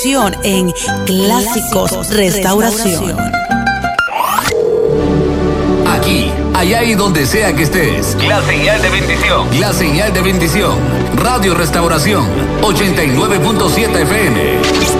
En Clásicos Restauración. Aquí, allá y donde sea que estés. La señal de bendición. La señal de bendición. Radio Restauración 89.7 FM.